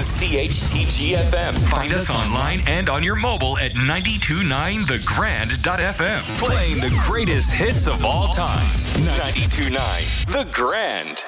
to CHTG-FM. Find us online and on your mobile at 929thegrand.fm. Playing the greatest hits of all time. 92.9 The Grand.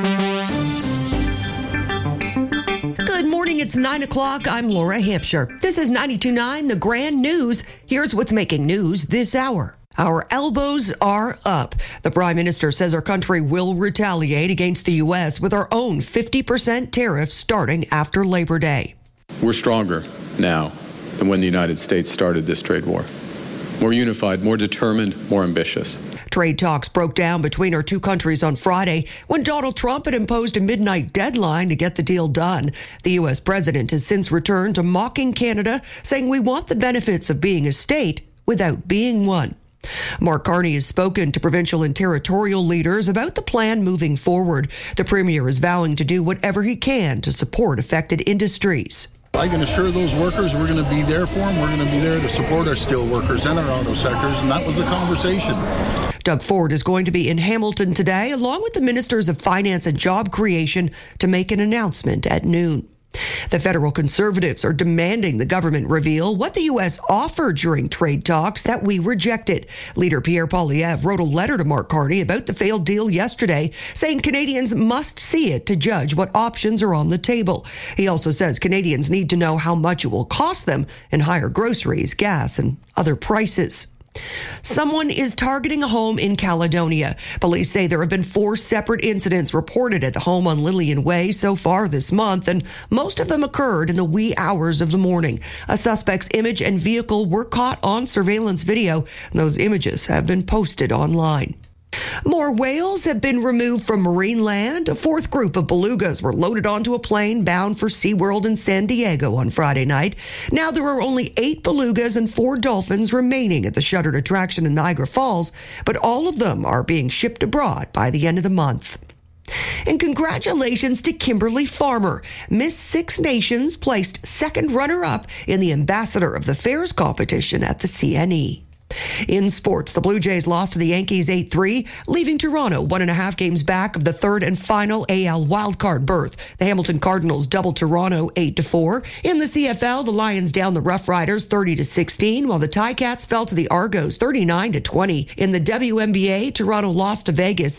Good morning, it's 9 o'clock. I'm Laura Hampshire. This is 92.9 The Grand News. Here's what's making news this hour. Our elbows are up. The Prime Minister says our country will retaliate against the U.S. with our own 50% tariff starting after Labor Day. We're stronger now than when the United States started this trade war. More unified, more determined, more ambitious. Trade talks broke down between our two countries on Friday when Donald Trump had imposed a midnight deadline to get the deal done. The U.S. president has since returned to mocking Canada, saying we want the benefits of being a state without being one. Mark Carney has spoken to provincial and territorial leaders about the plan moving forward. The Premier is vowing to do whatever he can to support affected industries. I can assure those workers we're going to be there for them. We're going to be there to support our steel workers and our auto sectors, and that was the conversation. Doug Ford is going to be in Hamilton today, along with the Ministers of Finance and Job Creation, to make an announcement at noon. The federal Conservatives are demanding the government reveal what the U.S. offered during trade talks that we rejected. Leader Pierre Poilievre wrote a letter to Mark Carney about the failed deal yesterday, saying Canadians must see it to judge what options are on the table. He also says Canadians need to know how much it will cost them in higher groceries, gas, and other prices. Someone is targeting a home in Caledonia. Police say there have been 4 separate incidents reported at the home on Lillian Way so far this month, and most of them occurred in the wee hours of the morning. A suspect's image and vehicle were caught on surveillance video, and those images have been posted online. More whales have been removed from marine land. A 4th group of belugas were loaded onto a plane bound for SeaWorld in San Diego on Friday night. Now there are only 8 belugas and 4 dolphins remaining at the shuttered attraction in Niagara Falls, but all of them are being shipped abroad by the end of the month. And congratulations to Kimberly Farmer. Miss Six Nations placed 2nd runner-up in the Ambassador of the Fairs competition at the CNE. In sports, the Blue Jays lost to the Yankees 8-3, leaving Toronto 1.5 games back of the 3rd and final AL wildcard berth. The Hamilton Cardinals doubled Toronto 8-4. In the CFL, the Lions downed the Rough Riders 30-16, while the Ticats fell to the Argos 39-20. In the WNBA, Toronto lost to Vegas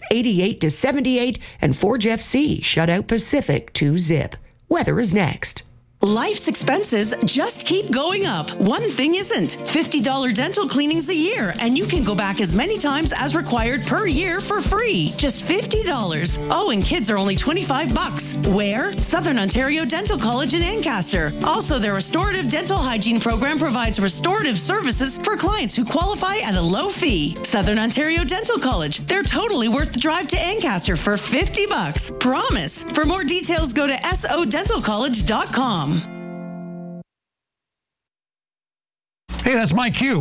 88-78, and Forge FC shut out Pacific 2-0. Weather is next. Life's expenses just keep going up. One thing isn't. $50 dental cleanings a year, and you can go back as many times as required per year for free. Just $50. Oh, and kids are only $25. Where? Southern Ontario Dental College in Ancaster. Also, their restorative dental hygiene program provides restorative services for clients who qualify at a low fee. Southern Ontario Dental College. They're totally worth the drive to Ancaster for $50. Promise. For more details, go to sodentalcollege.com. Hey, that's my cue.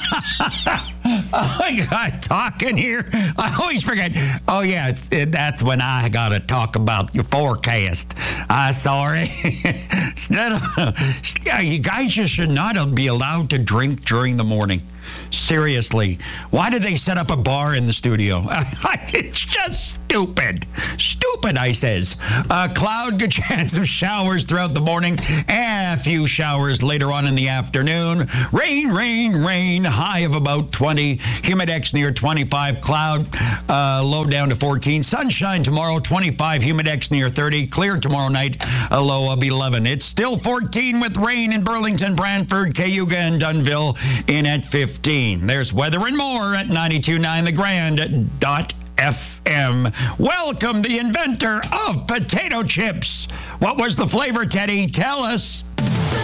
I got talking here. I always forget. Oh, yeah, that's when I got to talk about your forecast. Sorry. You guys just should not be allowed to drink during the morning. Seriously, why did they set up a bar in the studio? It's just stupid. Stupid, I says. Cloud, good chance of showers throughout the morning. A few showers later on in the afternoon. Rain, rain, rain. High of about 20. Humidex near 25. Cloud, low down to 14. Sunshine tomorrow, 25. Humidex near 30. Clear tomorrow night, a low of 11. It's still 14 with rain in Burlington, Brantford, Cayuga, and Dunnville in at 15. There's weather and more at 92.9thegrand.fm. Welcome the inventor of potato chips. What was the flavor, Teddy? Tell us.